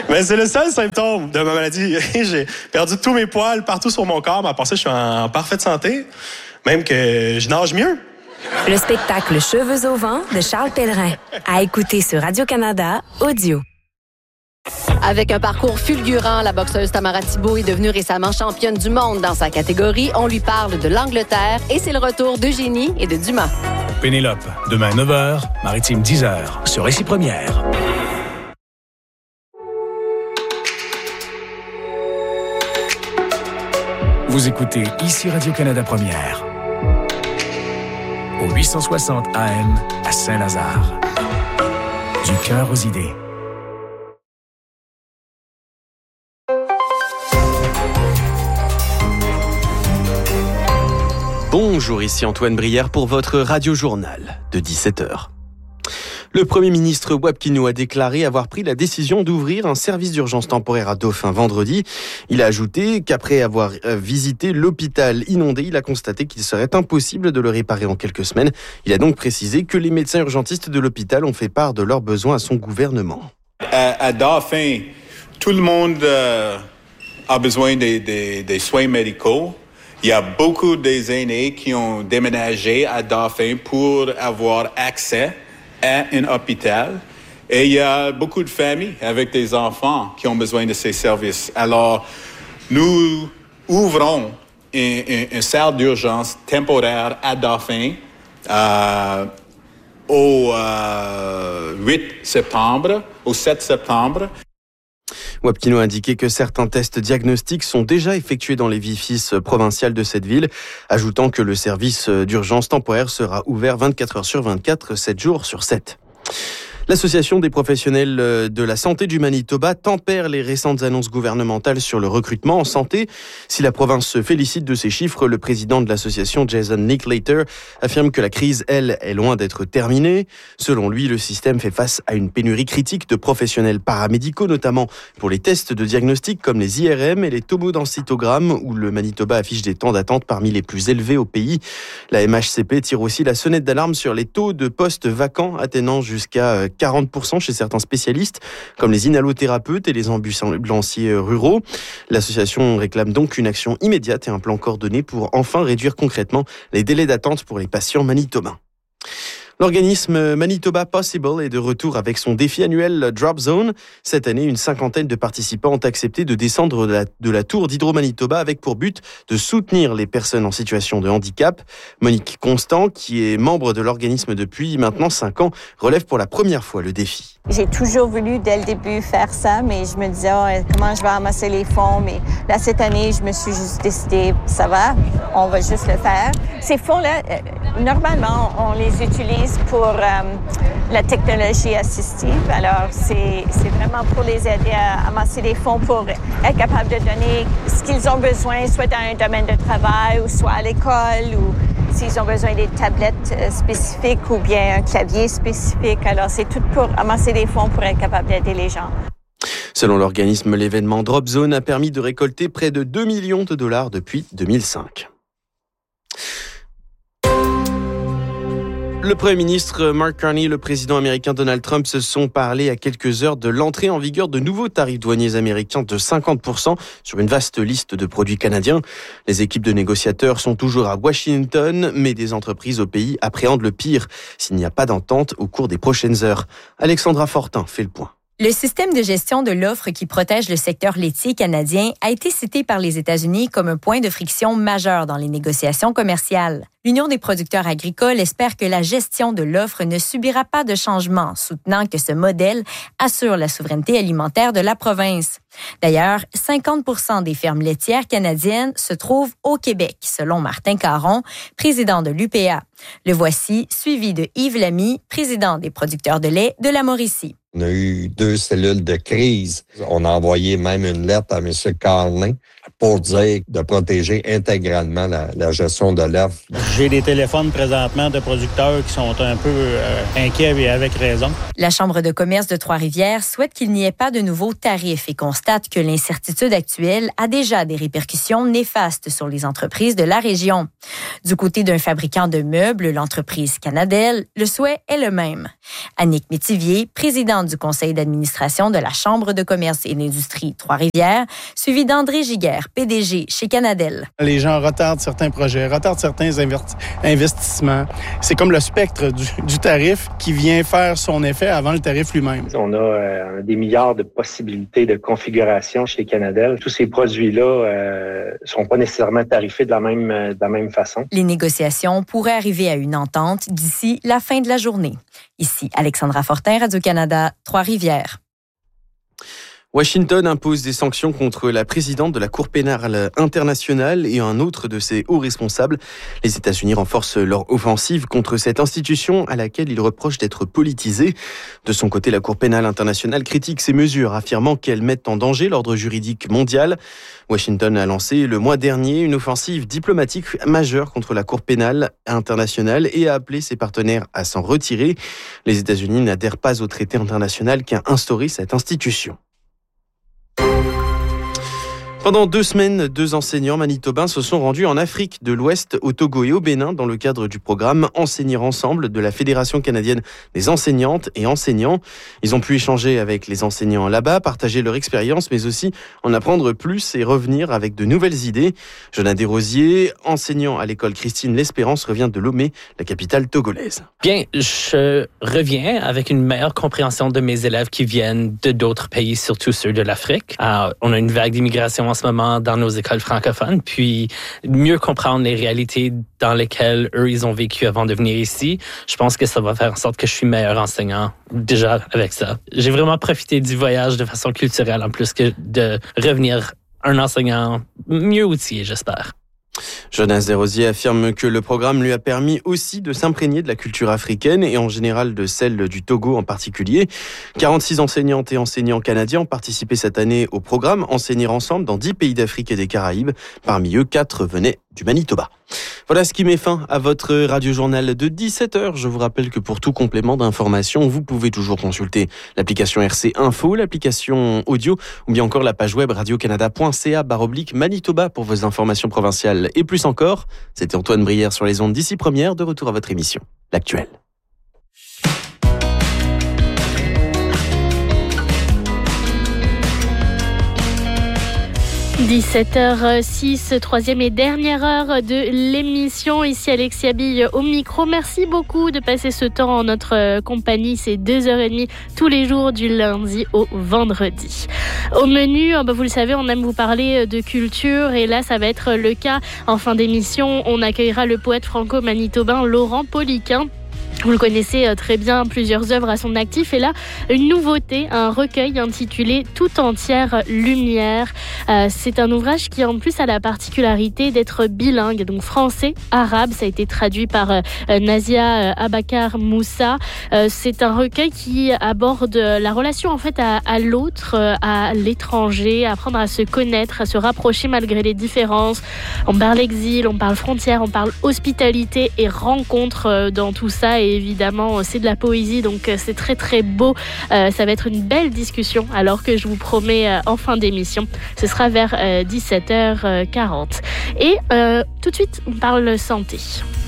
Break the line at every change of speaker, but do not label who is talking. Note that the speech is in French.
Mais c'est le seul symptôme de ma maladie. J'ai perdu tous mes poils partout sur mon corps, mais à part ça, je suis en parfaite santé. Même que je nage mieux.
Le spectacle Cheveux au vent de Charles Pellerin. À écouter sur Radio-Canada Audio.
Avec un parcours fulgurant, la boxeuse Tamara Thibault est devenue récemment championne du monde dans sa catégorie. On lui parle de l'Angleterre et c'est le retour d'Eugénie et de Dumas.
Pénélope, demain 9h, Maritime 10h, sur Récit Première. Vous écoutez ici Radio-Canada Première. Au 860 AM à Saint-Lazare. Du cœur aux idées.
Bonjour, ici Antoine Brière pour votre radio-journal de 17h. Le Premier ministre Wapkino a déclaré avoir pris la décision d'ouvrir un service d'urgence temporaire à Dauphin vendredi. Il a ajouté qu'après avoir visité l'hôpital inondé, il a constaté qu'il serait impossible de le réparer en quelques semaines. Il a donc précisé que les médecins urgentistes de l'hôpital ont fait part de leurs besoins à son gouvernement.
À Dauphin, tout le monde a besoin des soins médicaux. Il y a beaucoup des aînés qui ont déménagé à Dauphin pour avoir accès à un hôpital. Et il y a beaucoup de familles avec des enfants qui ont besoin de ces services. Alors, nous ouvrons une salle d'urgence temporaire à Dauphin au 8 septembre, au 7 septembre.
Wapkino a indiqué que certains tests diagnostiques sont déjà effectués dans les VIFIS provinciales de cette ville, ajoutant que le service d'urgence temporaire sera ouvert 24 heures sur 24, 7 jours sur 7. L'Association des professionnels de la santé du Manitoba tempère les récentes annonces gouvernementales sur le recrutement en santé. Si la province se félicite de ces chiffres, le président de l'association, Jason Linklater, affirme que la crise, elle, est loin d'être terminée. Selon lui, le système fait face à une pénurie critique de professionnels paramédicaux, notamment pour les tests de diagnostic comme les IRM et les tomodensitogrammes, où le Manitoba affiche des temps d'attente parmi les plus élevés au pays. La MHCP tire aussi la sonnette d'alarme sur les taux de postes vacants atteignant jusqu'à 40% chez certains spécialistes, comme les inhalothérapeutes et les ambulanciers ruraux. L'association réclame donc une action immédiate et un plan coordonné pour enfin réduire concrètement les délais d'attente pour les patients manitobains. L'organisme Manitoba Possible est de retour avec son défi annuel Drop Zone. Cette année, une cinquantaine de participants ont accepté de descendre de la tour d'Hydro-Manitoba avec pour but de soutenir les personnes en situation de handicap. Monique Constant, qui est membre de l'organisme depuis maintenant 5 ans, relève pour la première fois le défi.
J'ai toujours voulu dès le début faire ça, mais je me disais comment je vais amasser les fonds. Mais là, cette année, je me suis juste décidé, ça va, on va juste le faire. Ces fonds-là, normalement, on les utilise pour la technologie assistive. Alors, c'est vraiment pour les aider à amasser des fonds pour être capable de donner ce qu'ils ont besoin, soit dans un domaine de travail ou soit à l'école ou s'ils ont besoin des tablettes spécifiques ou bien un clavier spécifique. Alors, c'est tout pour amasser des fonds pour être capable d'aider les gens.
Selon l'organisme, l'événement Drop Zone a permis de récolter près de 2 millions de dollars depuis 2005. Le Premier ministre Mark Carney et le président américain Donald Trump se sont parlé à quelques heures de l'entrée en vigueur de nouveaux tarifs douaniers américains de 50% sur une vaste liste de produits canadiens. Les équipes de négociateurs sont toujours à Washington, mais des entreprises au pays appréhendent le pire s'il n'y a pas d'entente au cours des prochaines heures. Alexandra Fortin fait le point.
Le système de gestion de l'offre qui protège le secteur laitier canadien a été cité par les États-Unis comme un point de friction majeur dans les négociations commerciales. L'Union des producteurs agricoles espère que la gestion de l'offre ne subira pas de changement, soutenant que ce modèle assure la souveraineté alimentaire de la province. D'ailleurs, 50% des fermes laitières canadiennes se trouvent au Québec, selon Martin Caron, président de l'UPA. Le voici, suivi de Yves Lamy, président des producteurs de lait de la Mauricie.
On a eu 2 cellules de crise. On a envoyé même une lettre à M. Carney pour dire de protéger intégralement la gestion de l'offre.
J'ai des téléphones présentement de producteurs qui sont un peu inquiets et avec raison.
La Chambre de commerce de Trois-Rivières souhaite qu'il n'y ait pas de nouveaux tarifs et constate que l'incertitude actuelle a déjà des répercussions néfastes sur les entreprises de la région. Du côté d'un fabricant de meubles, l'entreprise Canadel, le souhait est le même. Annick Métivier, présidente du conseil d'administration de la Chambre de commerce et d'industrie Trois-Rivières, suivie d'André Giguère, PDG chez Canadel.
Les gens retardent certains projets, retardent certains investissements. C'est comme le spectre du tarif qui vient faire son effet avant le tarif lui-même.
On a des milliards de possibilités de configuration chez Canadel. Tous ces produits-là sont pas nécessairement tarifés de la même façon.
Les négociations pourraient arriver à une entente d'ici la fin de la journée. Ici, Alexandra Fortin, Radio-Canada, Trois-Rivières.
Washington impose des sanctions contre la présidente de la Cour pénale internationale et un autre de ses hauts responsables. Les États-Unis renforcent leur offensive contre cette institution à laquelle ils reprochent d'être politisée. De son côté, la Cour pénale internationale critique ces mesures, affirmant qu'elles mettent en danger l'ordre juridique mondial. Washington a lancé le mois dernier une offensive diplomatique majeure contre la Cour pénale internationale et a appelé ses partenaires à s'en retirer. Les États-Unis n'adhèrent pas au traité international qui a instauré cette institution. Pendant 2 semaines, 2 enseignants manitobains se sont rendus en Afrique de l'Ouest, au Togo et au Bénin dans le cadre du programme Enseigner ensemble de la Fédération canadienne des enseignantes et enseignants. Ils ont pu échanger avec les enseignants là-bas, partager leur expérience, mais aussi en apprendre plus et revenir avec de nouvelles idées. Jonathan Desrosiers, enseignant à l'école Christine L'Espérance, revient de Lomé, la capitale togolaise.
Bien, je reviens avec une meilleure compréhension de mes élèves qui viennent de d'autres pays, surtout ceux de l'Afrique. On a une vague d'immigration en ce moment dans nos écoles francophones, puis mieux comprendre les réalités dans lesquelles eux, ils ont vécu avant de venir ici. Je pense que ça va faire en sorte que je suis meilleur enseignant déjà avec ça. J'ai vraiment profité du voyage de façon culturelle en plus que de revenir un enseignant mieux outillé, j'espère.
Jonathan Desrosiers affirme que le programme lui a permis aussi de s'imprégner de la culture africaine et en général de celle du Togo en particulier. 46 enseignantes et enseignants canadiens ont participé cette année au programme Enseigner ensemble dans 10 pays d'Afrique et des Caraïbes. Parmi eux, 4 venaient du Manitoba. Voilà ce qui met fin à votre radio-journal de 17h. Je vous rappelle que pour tout complément d'information, vous pouvez toujours consulter l'application RC Info, l'application audio ou bien encore la page web radiocanada.ca/Manitoba pour vos informations provinciales et plus encore. C'était Antoine Brière sur les ondes d'ici première, de retour à votre émission, L'Actuel.
– 17h06, troisième et dernière heure de l'émission. Ici Alexia Bille au micro. Merci beaucoup de passer ce temps en notre compagnie. C'est 2h30 tous les jours du lundi au vendredi. Au menu, vous le savez, on aime vous parler de culture et là, ça va être le cas. En fin d'émission, on accueillera le poète franco-manitobain Laurent Poliquin. Vous le connaissez très bien, plusieurs œuvres à son actif. Et là, une nouveauté, un recueil intitulé « Tout entière lumière ». C'est un ouvrage qui, en plus, a la particularité d'être bilingue, donc français-arabe. Ça a été traduit par Nazia Abakar Moussa. C'est un recueil qui aborde la relation, en fait, à l'autre, à l'étranger, apprendre à se connaître, à se rapprocher malgré les différences. On parle exil, on parle frontières, on parle hospitalité et rencontre dans tout ça. Et évidemment, c'est de la poésie, donc c'est très très beau. Ça va être une belle discussion, alors que je vous promets en fin d'émission. Ce sera vers 17h40. Et tout de suite, on parle santé.